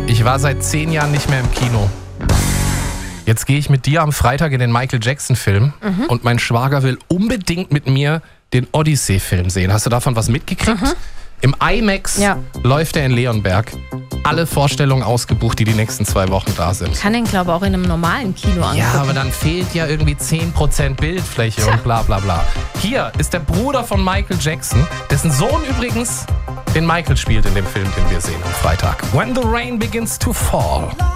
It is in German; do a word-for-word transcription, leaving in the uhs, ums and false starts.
Ich war seit zehn Jahren nicht mehr im Kino. Jetzt gehe ich mit dir am Freitag in den Michael Jackson-Film mhm. und mein Schwager will unbedingt mit mir den Odyssey-Film sehen. Hast du davon was mitgekriegt? Mhm. Im IMAX ja. läuft er in Leonberg. Alle Vorstellungen ausgebucht, die die nächsten zwei Wochen da sind. Kann den, glaube ich, auch in einem normalen Kino angucken. Ja, aber dann fehlt ja irgendwie zehn Prozent Bildfläche Tja. und bla bla bla. Hier ist der Bruder von Michael Jackson, dessen Sohn übrigens den Michael spielt in dem Film, den wir sehen am Freitag. When the Rain Begins to Fall.